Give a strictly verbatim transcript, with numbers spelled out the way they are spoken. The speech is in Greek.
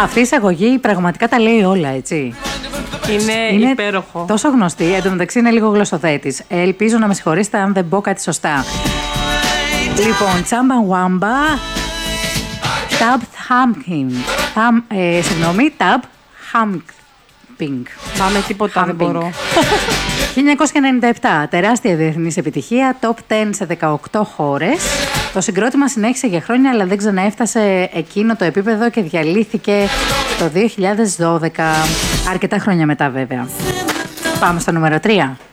Αυτή η εισαγωγή πραγματικά τα λέει όλα, έτσι. Είναι, είναι υπέροχο. Τόσο γνωστή, εν τω μεταξύ είναι λίγο γλωσσοθέτης. Ελπίζω να με συγχωρήσετε αν δεν πω κάτι σωστά. Λοιπόν, Τσάμπα Βάμπα, Ταμπ Χάμπκιν. Συγγνώμη, Ταμπ Χάμπκιν. Πάμε τίποτα, δεν μπορώ. χίλια εννιακόσια ενενήντα επτά, τεράστια διεθνής επιτυχία, top δέκα σε δεκαοκτώ χώρες. Το συγκρότημα συνέχισε για χρόνια, αλλά δεν ξαναέφτασε εκείνο το επίπεδο και διαλύθηκε το δύο χιλιάδες δώδεκα. Αρκετά χρόνια μετά, βέβαια. Πάμε στο νούμερο τρία.